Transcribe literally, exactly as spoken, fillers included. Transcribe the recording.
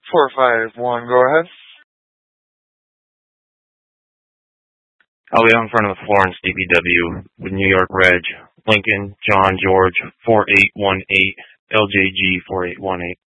four five one, go ahead. Oh, yeah, in front of the Florence D P W with New York Reg, Lincoln, John George, four eight one eight, L J G four eight one eight.